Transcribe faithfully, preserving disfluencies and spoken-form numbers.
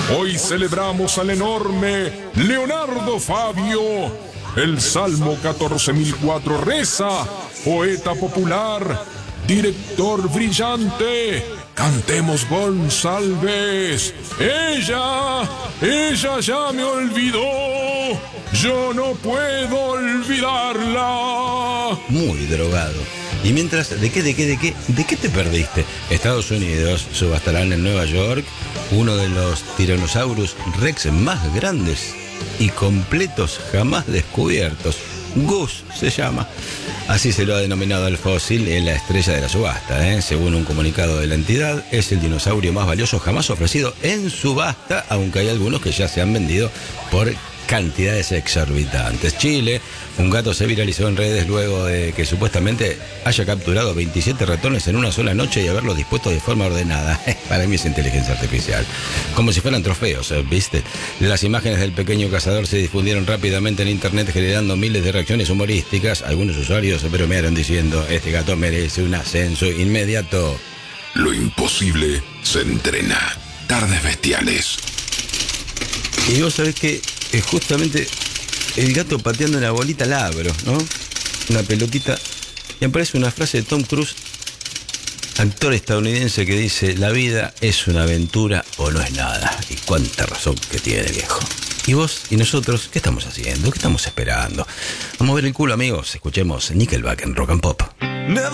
Hoy celebramos al enorme Leonardo Fabio. El Salmo catorce mil cuatro reza: poeta popular, director brillante, cantemos González. Ella, ella ya me olvidó, yo no puedo olvidarla. Muy drogado. Y mientras, ¿de qué, de qué, de qué, de qué te perdiste? Estados Unidos subastarán en Nueva York uno de los Tyrannosaurus Rex más grandes y completos jamás descubiertos. Goose se llama. Así se lo ha denominado al fósil en la estrella de la subasta, ¿eh? Según un comunicado de la entidad, es el dinosaurio más valioso jamás ofrecido en subasta, aunque hay algunos que ya se han vendido por cantidades exorbitantes. Chile, un gato se viralizó en redes luego de que supuestamente haya capturado veintisiete ratones en una sola noche y haberlos dispuesto de forma ordenada. Para mí es inteligencia artificial. Como si fueran trofeos, ¿viste? Las imágenes del pequeño cazador se difundieron rápidamente en internet generando miles de reacciones humorísticas. Algunos usuarios se bromearon diciendo: este gato merece un ascenso inmediato. Lo imposible se entrena. Tardes bestiales. Y vos sabés que es justamente el gato pateando una bolita labro, ¿no? Una pelotita. Y aparece una frase de Tom Cruise, actor estadounidense, que dice: la vida es una aventura o no es nada. Y cuánta razón que tiene, viejo. Y vos y nosotros, ¿qué estamos haciendo? ¿Qué estamos esperando? Vamos a ver el culo, amigos. Escuchemos Nickelback en Rock and Pop. Never